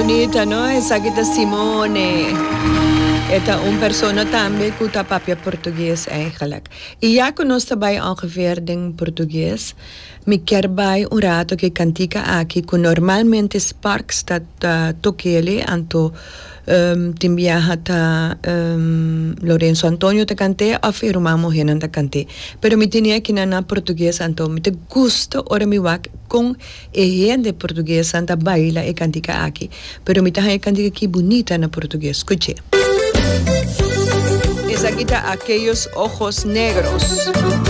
bonita, ¿no? Esa que está Simone. Esta een persoon también que está papia português eigenlijk. Y ya conozco bij ongeveer den português. Mi ker bij un rato que cantica aquí, que normalmente Sparks dat tokele anto timbia hata Lorenzo Antonio te cante of Irmamo Henan te cante. Pero mi tenía que na português anto mi te gusto ora mi wak con de português anta baila e cantica aquí. Pero mi taja cantica aquí bonita na português. Escuche. Esa quita aquellos ojos negros.